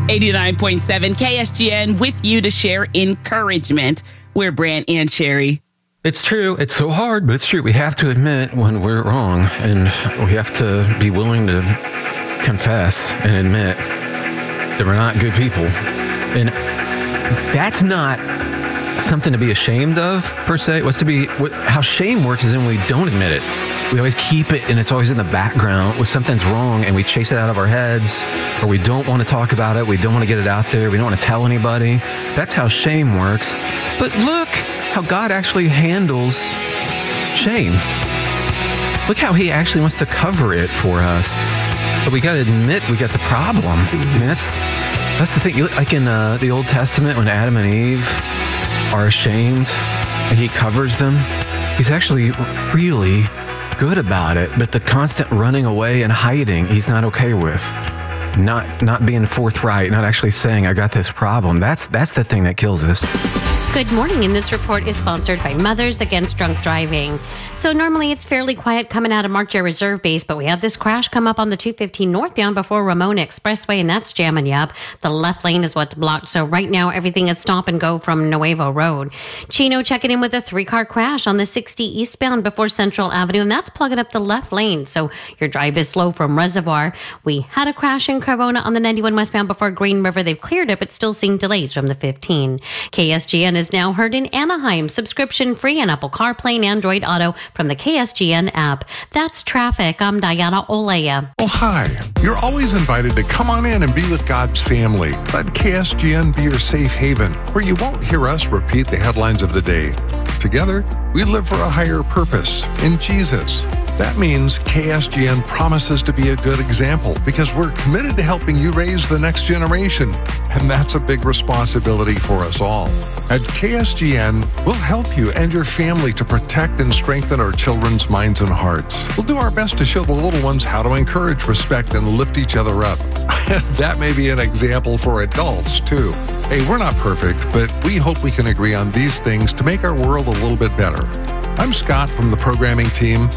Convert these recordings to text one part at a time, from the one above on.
89.7 KSGN with you to share encouragement. We're Brant and Sherry. It's true. It's so hard, but it's true. We have to admit when we're wrong, and we have to be willing to confess and admit that we're not good people. And that's not something to be ashamed of, per se. How shame works is when we don't admit it. We always keep it, and it's always in the background when something's wrong, and we chase it out of our heads, or we don't want to talk about it. We don't want to get it out there. We don't want to tell anybody. That's how shame works. But look how God actually handles shame. Look how he actually wants to cover it for us. But we got to admit we got the problem. I mean, that's the thing. Like in the Old Testament, when Adam and Eve are ashamed and he covers them, he's actually really good about it. But the constant running away and hiding, he's not okay with. Not being forthright, not actually saying, I got this problem. That's the thing that kills us. Good morning, and this report is sponsored by Mothers Against Drunk Driving. So normally it's fairly quiet coming out of Mark J. Reserve Base, but we had this crash come up on the 215 northbound before Ramona Expressway, and that's jamming you up. The left lane is what's blocked, so right now everything is stop and go from Nuevo Road. Chino checking in with a 3-car crash on the 60 eastbound before Central Avenue, and that's plugging up the left lane, so your drive is slow from Reservoir. We had a crash in Corona on the 91 westbound before Green River. They've cleared it, but still seeing delays from the 15. KSGN is now heard in Anaheim, subscription-free on Apple CarPlay and Android Auto from the KSGN app. That's traffic. I'm Diana Olea. Oh, hi. You're always invited to come on in and be with God's family. Let KSGN be your safe haven, where you won't hear us repeat the headlines of the day. Together, we live for a higher purpose in Jesus. That means KSGN promises to be a good example because we're committed to helping you raise the next generation. And that's a big responsibility for us all. At KSGN, we'll help you and your family to protect and strengthen our children's minds and hearts. We'll do our best to show the little ones how to encourage, respect, and lift each other up. That may be an example for adults, too. Hey, we're not perfect, but we hope we can agree on these things to make our world a little bit better. I'm Scott from the programming team.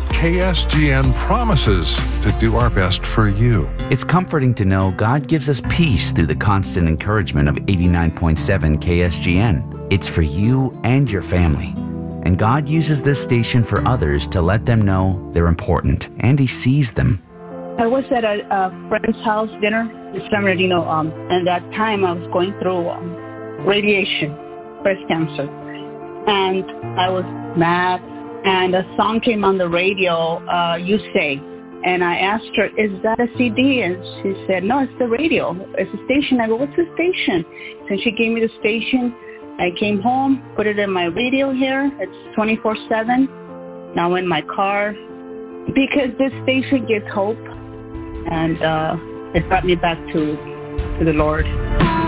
KSGN promises to do our best for you. It's comforting to know God gives us peace through the constant encouragement of 89.7 KSGN. It's for you and your family. And God uses this station for others to let them know they're important, and He sees them. I was at a friend's house dinner in San Bernardino, and that time I was going through radiation, breast cancer. And I was mad, and a song came on the radio, You Say. And I asked her, is that a CD? And she said, no, it's the radio. It's a station. I go, what's the station? So she gave me the station. I came home, put it in my radio here. It's 24/7. Now in my car, because this station gives hope, and it brought me back to the Lord.